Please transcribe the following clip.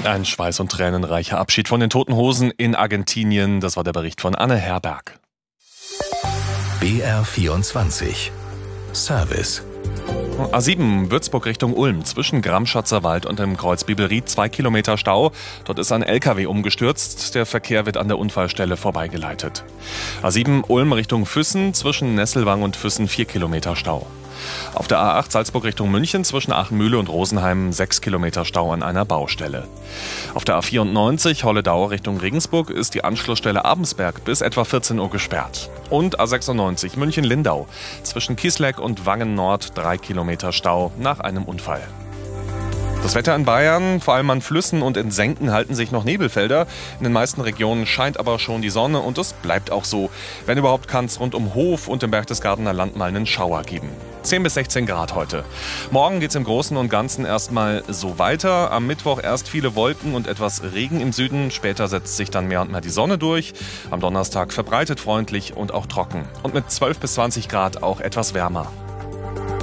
Ein schweiß- und tränenreicher Abschied von den Toten Hosen in Argentinien. Das war der Bericht von Anne Herberg. BR24 Service. A7 Würzburg Richtung Ulm zwischen Gramschatzer Wald und dem Kreuz Bibelried 2 Kilometer Stau. Dort ist ein LKW umgestürzt. Der Verkehr wird an der Unfallstelle vorbeigeleitet. A7 Ulm Richtung Füssen zwischen Nesselwang und Füssen 4 Kilometer Stau. Auf der A8 Salzburg Richtung München zwischen Aachenmühle und Rosenheim 6 Kilometer Stau an einer Baustelle. Auf der A94 Holledau Richtung Regensburg ist die Anschlussstelle Abensberg bis etwa 14 Uhr gesperrt. Und A96 München-Lindau zwischen Kiesleck und Wangen Nord 3 Kilometer Stau nach einem Unfall. Das Wetter in Bayern, vor allem an Flüssen und in Senken halten sich noch Nebelfelder. In den meisten Regionen scheint aber schon die Sonne und es bleibt auch so. Wenn überhaupt, kann es rund um Hof und im Berchtesgadener Land mal einen Schauer geben. 10 bis 16 Grad heute. Morgen geht es im Großen und Ganzen erstmal so weiter. Am Mittwoch erst viele Wolken und etwas Regen im Süden. Später setzt sich dann mehr und mehr die Sonne durch. Am Donnerstag verbreitet freundlich und auch trocken. Und mit 12 bis 20 Grad auch etwas wärmer.